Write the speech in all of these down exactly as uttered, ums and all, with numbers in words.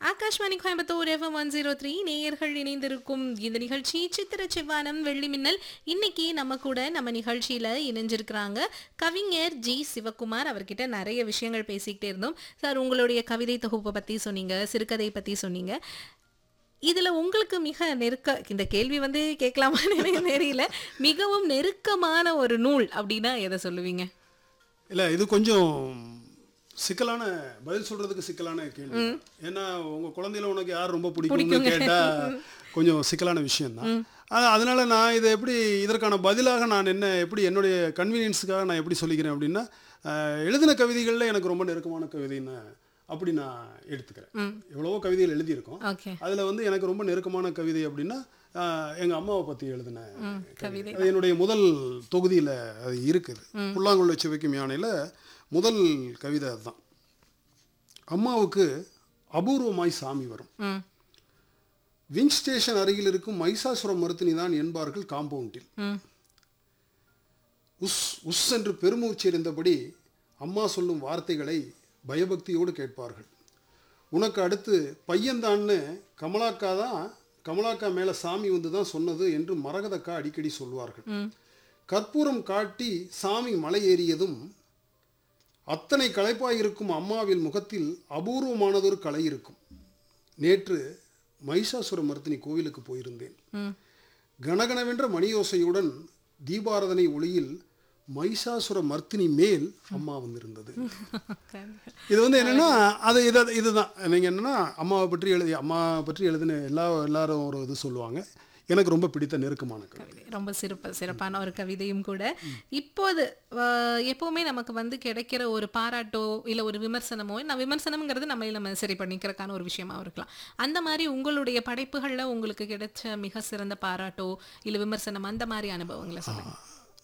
Akashvani Coimbatore FM one zero three நேயர்கள் இணைந்திருக்கும் இந்த நிகழ்ச்சி சித்திர செவ்வானம் வெள்ளி மின்னல். இன்னைக்கு நம்ம கூட நம்ம நிகழ்ச்சியில இணைஞ்சிருக்கிறாங்க கவிஞர் ஜி சிவகுமார். அவர்கிட்ட நிறைய விஷயங்கள் பேசிக்கிட்டே இருந்தோம். சார், உங்களுடைய கவிதை தொகுப்பை பத்தி சொன்னீங்க, சிறுகதை பத்தி சொன்னீங்க. இதுல உங்களுக்கு மிக நெருக்க, இந்த கேள்வி வந்து கேட்கலாமான்னு தெரியல, மிகவும் நெருக்கமான ஒரு நூல் அப்படின்னா எதை சொல்லுவீங்க? இல்லை, இது கொஞ்சம் சிக்கலான பதில் சொல்றதுக்கு சிக்கலான கேள்வி. ஏன்னா உங்க குழந்தையில உனக்கு யார் ரொம்ப பிடிக்கும்னு கேட்டா கொஞ்சம் சிக்கலான விஷயம்தான். அதனால நான் இதை எப்படி, இதற்கான பதிலாக நான் என்ன எப்படி என்னுடைய கன்வீனியன்ஸுக்காக நான் எப்படி சொல்லிக்கிறேன் அப்படின்னா, எழுதின கவிதைகளில் எனக்கு ரொம்ப நெருக்கமான கவிதைன்னு அப்படி நான் எடுத்துக்கிறேன். எவ்வளவோ கவிதைகள் எழுதியிருக்கோம். அதில் வந்து எனக்கு ரொம்ப நெருக்கமான கவிதை அப்படின்னா எங்கள் அம்மாவை பற்றி எழுதின கவிதை. அது என்னுடைய முதல் தொகுதியில் அது இருக்குது. புல்லாங்குழல் வச்சு வைக்கும் யானையில் முதல் கவிதை அதுதான். அம்மாவுக்கு அபூர்வமாய் சாமி வரும். வின் ஸ்டேஷன் அருகில் இருக்கும் மைசாசுரம் மருத்துவனி தான் என்பார்கள் காம்பவுண்டில். உஸ் உஸ் என்று பெருமூச்சு எறிந்தபடி அம்மா சொல்லும் வார்த்தைகளை பயபக்தியோடு கேட்பார்கள். உனக்கு அடுத்து பையன்தான்னு கமலாக்கா தான் கமலாக்கா மேலே சாமி வந்து தான் சொன்னது என்று மரகதக்கா அடிக்கடி சொல்வார்கள். கற்பூரம் காட்டி சாமி மலை ஏறியதும் அத்தனை களைப்பாயிருக்கும் அம்மாவின் முகத்தில் அபூர்வமானதொரு கலை இருக்கும். நேற்று மைசாசுர மர்த்தினி கோவிலுக்கு போயிருந்தேன். கனகனவென்ற மணியோசையுடன் தீபாரதனை ஒளியில் மைசாசுர மர்த்தினி மேல் அம்மா வந்திருந்தது. இது வந்து என்னன்னா, அது இதை இதுதான் நீங்கள் என்னன்னா, அம்மாவை பற்றி எழுதி அம்மாவை பற்றி எழுதின எல்லா எல்லாரும் ஒரு இது சொல்லுவாங்க. எனக்கு ரொம்ப பிடித்த நெருக்கமான கவிதை, ரொம்ப சிறப்பு சிறப்பான ஒரு கவிதையும் கூட. இப்போது எப்போவுமே நமக்கு வந்து கிடைக்கிற ஒரு பாராட்டோ இல்லை ஒரு விமர்சனமோ, நான் விமர்சனம்ங்கிறது நம்ம நம்ம சரி பண்ணிக்கிறதுக்கான ஒரு விஷயமா இருக்கலாம். அந்த மாதிரி உங்களுடைய படைப்புகளில் உங்களுக்கு கிடைச்ச மிக சிறந்த பாராட்டோ இல்லை விமர்சனம், அந்த மாதிரி அனுபவங்களை சொல்லுங்கள்.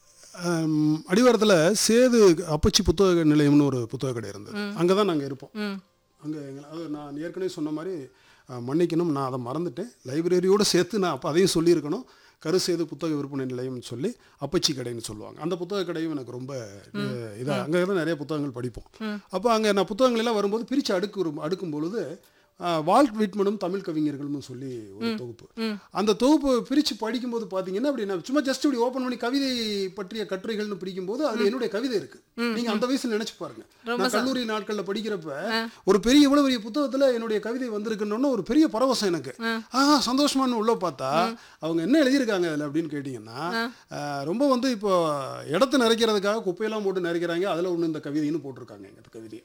அடிவாரத்தில் சேது அப்பச்சி புத்தக நிலையம்னு ஒரு புத்தக கடை இருந்தது. அங்கே தான் நாங்கள் இருப்போம். அங்கே எங்களை அது நான் ஏற்கனவே சொன்ன மாதிரி மன்னிக்கணும், நான் அதை மறந்துட்டேன். லைப்ரரியோடு சேர்த்து நான் அப்போ அதையும் சொல்லியிருக்கணும். கருசேது புத்தக விற்பனை நிலையம்னு சொல்லி அப்பச்சி கடைன்னு சொல்லுவாங்க. அந்த புத்தக கடையும் எனக்கு ரொம்ப இதாக, அங்கே தான் நிறைய புத்தகங்கள் படிப்போம். அப்போ அங்கே நான் புத்தகங்கள் எல்லாம் வரும்போது பிரித்து அடுக்கு அடுக்கும் பொழுது வால்ட் விட்மனும் தமிழ் கவிஞர்கள்னு சொல்லி ஒரு தொகுப்பு. அந்த தொகுப்பு பிரித்து படிக்கும்போது பார்த்தீங்கன்னா, அப்படி நான் சும்மா ஜஸ்ட் இப்படி ஓப்பன் பண்ணி கவிதை பற்றிய கட்டுரைகள்னு பிடிக்கும்போது அதில் என்னுடைய கவிதை இருக்கு. நீங்க அந்த வயசுல நினைச்சு பாருங்க. நான் கல்லூரி நாட்களில் படிக்கிறப்ப ஒரு பெரிய இவ்வளவு பெரிய புத்தகத்தில் என்னுடைய கவிதை வந்திருக்குன்னு ஒரு பெரிய பரவசம் எனக்கு. ஆஹா, சந்தோஷமானு உள்ள பார்த்தா அவங்க என்ன எழுதியிருக்காங்க அதில் அப்படின்னு கேட்டிங்கன்னா, ரொம்ப வந்து இப்போ இடத்த நிறைக்கிறதுக்காக குப்பையெல்லாம் போட்டு நிறைக்கிறாங்க, அதில் ஒன்று இந்த கவிதைன்னு போட்டிருக்காங்க. எங்கள் கவிதையை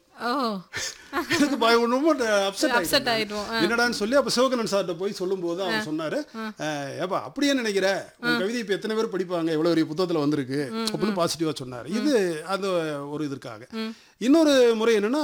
எனக்கு ரொம்ப அப்செட் என்னடான்னு சொல்லி அப்ப சிவகண்ணன் சார்ட்ட போய் சொல்லும் போது அவர் சொன்னாரு, ஏப்பா அப்படியே நினைக்கிற, உன் கவிதை இப்ப எத்தனை பேர் படிப்பாங்க, எவ்வளவு பெரிய புத்தகத்துல வந்திருக்கு அப்படின்னு பாசிட்டிவா சொன்னாரு. இது அந்த ஒரு இதற்காக. இன்னொரு முறை என்னன்னா,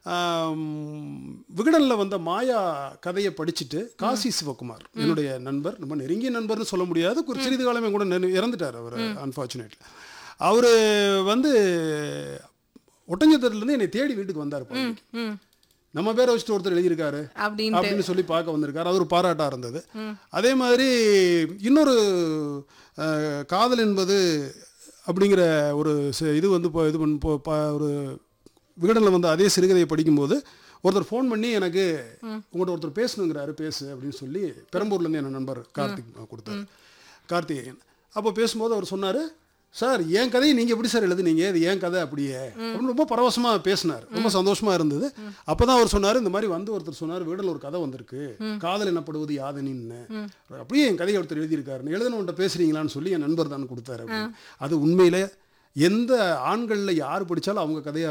விகடன்ல வந்த மாயா கதையை படிச்சுட்டு காசி சிவகுமார் என்னுடைய நண்பர், ரொம்ப நெருங்கிய நண்பர்னு சொல்ல முடியாது, ஒரு சிறிது காலமே கூட இறந்துட்டார் அவர் அன்பார்ச்சுனேட்லி. அவரு வந்து ஒட்டஞ்சத்திரத்துல இருந்து என்னை தேடி வீட்டுக்கு வந்தார். நம்ம பேரை வச்சுட்டு ஒருத்தர் எழுதியிருக்காரு அப்படின்னு சொல்லி பார்க்க வந்திருக்காரு. அது ஒரு பாராட்டா இருந்தது. அதே மாதிரி இன்னொரு காதல் என்பது அப்படிங்கிற ஒரு இது வந்து இது ஒரு விகடனில் வந்து அதே சிறுகதையை படிக்கும்போது ஒருத்தர் ஃபோன் பண்ணி எனக்கு உங்கள்கிட்ட ஒருத்தர் பேசணுங்கிறாரு, பேசு அப்படின்னு சொல்லி பெரம்பூர்லேருந்து என் நண்பர் கார்த்திக் கொடுத்தாரு, கார்த்திகேயன். அப்போ பேசும்போது அவர் சொன்னார், சார் என் கதையை நீங்கள் எப்படி சார் எழுதுனீங்க, இது ஏன் கதை அப்படியே அப்படின்னு ரொம்ப பரவசமாக பேசினார். ரொம்ப சந்தோஷமாக இருந்தது. அப்போ தான் அவர் சொன்னார், இந்த மாதிரி வந்து ஒருத்தர் சொன்னார், வீடில் ஒரு கதை வந்திருக்கு, காதல் எனப்படுவது யாதனின்னு, அப்படியே என் கதையை ஒருத்தர் எழுதியிருக்காரு, எழுதணுன்ட்ட பேசுகிறீங்களான்னு சொல்லி என் நண்பர் தான் கொடுத்தாரு. அது உண்மையிலே எந்த ஆண்களில் யார் படித்தாலும் அவங்க கதையை